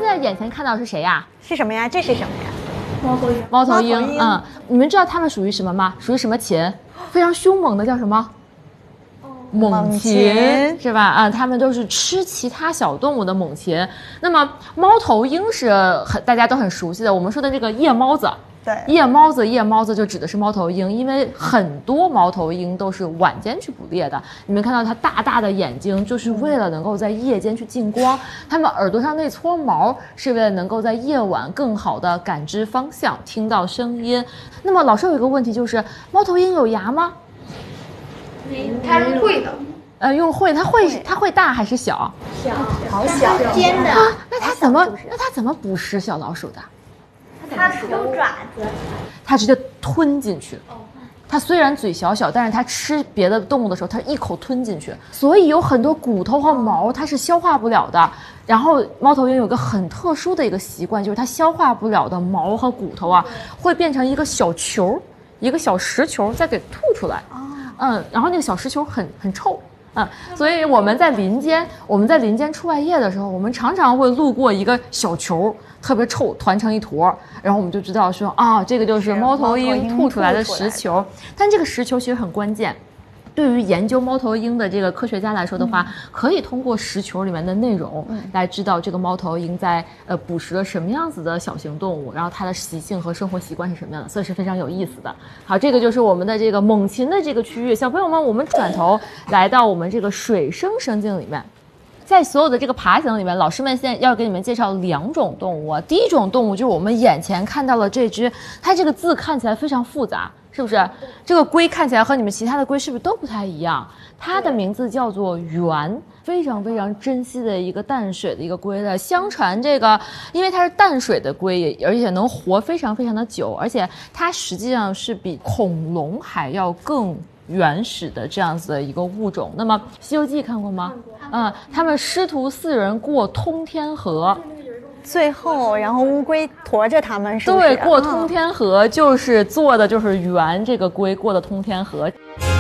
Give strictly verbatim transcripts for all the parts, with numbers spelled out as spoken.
在眼前看到的是谁呀？ 是什么呀？这是什么呀？ 猫头鹰。 猫头鹰，嗯，你们知道它们属于什么吗？属于什么禽？非常凶猛的叫什么？猛禽是吧？啊，它们都是吃其他小动物的猛禽。那么猫头鹰是很大家都很熟悉的，我们说的这个夜猫子。 对， 夜猫子，夜猫子就指的是猫头鹰，因为很多猫头鹰都是晚间去捕猎的。你们看到它大大的眼睛，就是为了能够在夜间去进光；它们耳朵上那撮毛，是为了能够在夜晚更好的感知方向、听到声音。那么老师有一个问题就是，猫头鹰有牙吗？ 它是会的。 呃，用会，它会它会大还是小？ 小， 好小尖的。 啊，那它怎么那它怎么捕食小老鼠的？ 它有爪子， 它直接吞进去。它虽然嘴小小，但是它吃别的动物的时候，它一口吞进去，所以有很多骨头和毛它是消化不了的。然后猫头鹰有个很特殊的一个习惯，就是它消化不了的毛和骨头啊，会变成一个小球，一个小石球，再给吐出来。嗯，然后那个小石球很很臭。嗯，所以我们在林间，我们在林间出外夜的时候，我们常常会路过一个小球，特别臭，团成一坨，然后我们就知道说啊，这个就是猫头鹰吐出来的石球。但这个石球其实很关键。对于研究猫头鹰的这个科学家来说的话，嗯、可以通过石球里面的内容来知道这个猫头鹰在呃捕食了什么样子的小型动物，然后它的习性和生活习惯是什么样的，所以是非常有意思的。好，这个就是我们的这个猛禽的这个区域。小朋友们，我们转头来到我们这个水生生境里面。在所有的这个爬行里面，老师们现在要给你们介绍两种动物。第一种动物就是我们眼前看到了这只，它这个字看起来非常复杂，是不是？这个龟看起来和你们其他的龟是不是都不太一样？它的名字叫做鸢，非常非常珍惜的一个淡水的一个龟的。相传这个，因为它是淡水的龟，而且能活非常非常的久，而且它实际上是比恐龙还要更原始的这样子的一个物种。那么《西游记》看过吗？嗯，他们师徒四人过通天河， 最后然后乌龟驮着他们，是不是？ 对，过通天河、嗯、就是做的就是圆这个龟过的通天河。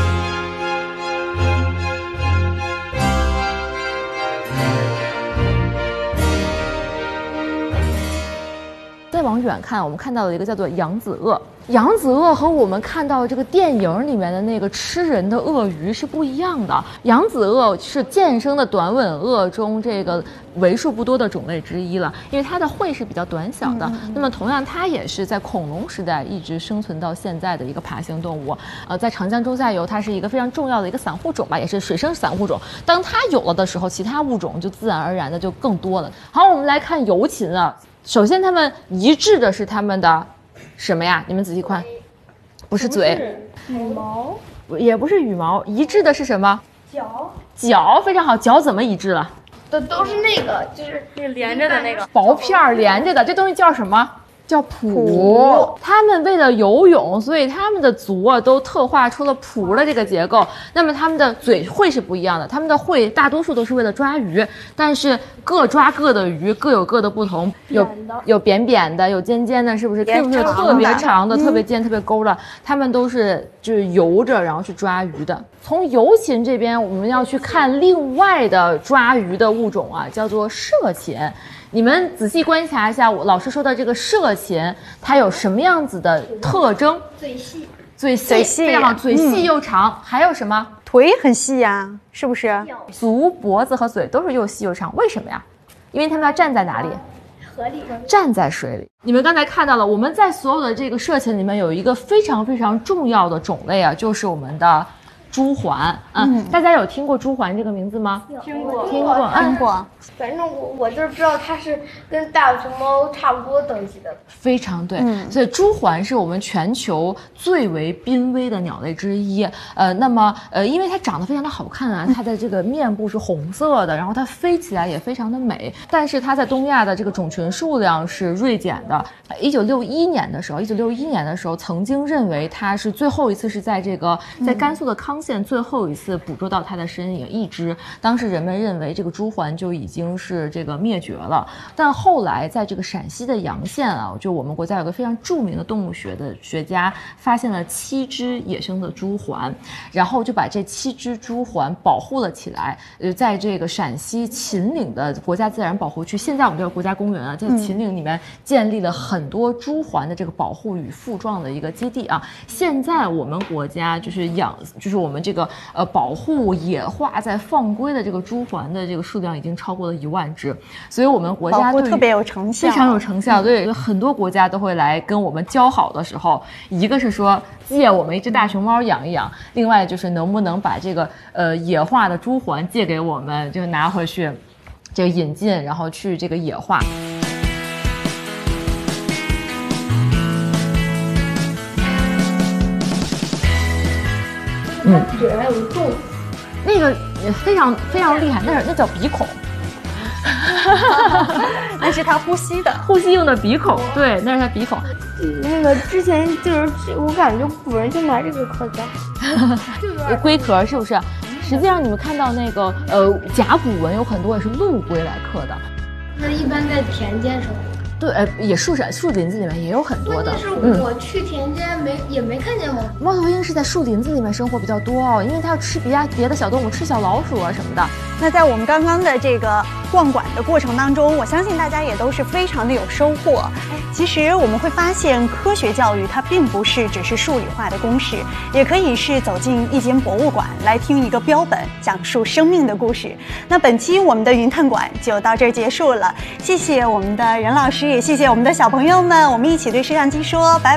再往远看，我们看到了一个叫做扬子鳄。扬子鳄和我们看到这个电影里面的那个吃人的鳄鱼是不一样的。扬子鳄是渐生的短吻鳄中这个为数不多的种类之一了，因为它的喙是比较短小的。嗯、那么同样，它也是在恐龙时代一直生存到现在的一个爬行动物。呃，在长江中下游，它是一个非常重要的一个散户种吧，也是水生散户种。当它有了的时候，其他物种就自然而然的就更多了。好，我们来看游禽啊。首先，它们一致的是它们的什么呀？你们仔细看，不是嘴， 羽毛， 也不是羽毛，一致的是什么？ 脚， 脚非常好，脚怎么一致了？ 都都是那个，就是那个连着的那个薄片连着的，这东西叫什么？叫蹼。他们为了游泳，所以他们的足啊都特化出了蹼的这个结构。那么他们的嘴喙是不一样的，他们的喙大多数都是为了抓鱼，但是各抓各的鱼，各有各的不同，有有扁扁的，有尖尖的，是不是？是不是特别长的、特别尖、特别勾的？他们都是就是游着然后去抓鱼的。从游禽这边，我们要去看另外的抓鱼的物种啊，叫做射禽。你们仔细观察一下我老师说的这个射禽，它有什么样子的特征？ 嘴细， 嘴细，嘴细非常好，嘴细又长。嗯、还有什么？ 腿很细呀、啊，是不是？ 足、脖子和嘴都是又细又长，为什么呀？因为它们要站在哪里？ 河里， 站在水里。你们刚才看到了，我们在所有的这个射禽里面有一个非常非常重要的种类啊，就是我们的朱鹮。嗯，嗯大家有听过朱鹮这个名字吗？ 听过， 听过， 听过。 反正我我就是知道它是跟大熊猫差不多等级的。 非常对，嗯、所以朱鹮是我们全球最为濒危的鸟类之一。呃，那么呃，因为它长得非常的好看啊，它的这个面部是红色的，然后它飞起来也非常的美。但是它在东亚的这个种群数量是锐减的。一九六一年的时候，一九六一年的时候，曾经认为它是最后一次是在这个在甘肃的康现最后一次捕捉到它的身影一只，当时人们认为这个朱鹮就已经是这个灭绝了。但后来在这个陕西的洋县啊，就我们国家有个非常著名的动物学的学家发现了七只野生的朱鹮，然后就把这七只朱鹮保护了起来。呃，在这个陕西秦岭的国家自然保护区，现在我们这个国家公园啊，在秦岭里面建立了很多朱鹮的这个保护与复壮的一个基地啊。现在我们国家就是养，就是我们这个呃保护野化在放归的这个朱鹮的这个数量已经超过了一万只，所以我们国家保护特别有成效， 非常有成效。对，很多国家都会来跟我们交好的时候，一个是说借我们一只大熊猫养一养，另外就是能不能把这个呃野化的朱鹮借给我们，就拿回去这个引进，然后去这个野化。 它嘴还有洞， 那个也非常非常厉害，那是那叫鼻孔。 那是它呼吸的， 呼吸用的鼻孔，对，那是它鼻孔。 那个之前就是我感觉古人就拿这个刻字， 龟壳是不是？实际上你们看到那个呃甲骨文有很多也是陆龟来刻的。 那一般在田间生活。 对，呃，也树上树林子里面也有很多的。 但是我去田间没、嗯、也没看见猫。 猫头鹰是在树林子里面生活比较多哦，因为它要吃别别的小动物，吃小老鼠啊什么的。 那在我们刚刚的这个逛馆的过程当中，我相信大家也都是非常的有收获。其实我们会发现，科学教育它并不是只是数理化的公式，也可以是走进一间博物馆来听一个标本讲述生命的故事。那本期我们的云探馆就到这儿结束了，谢谢我们的任老师，也谢谢我们的小朋友们，我们一起对摄像机说拜拜。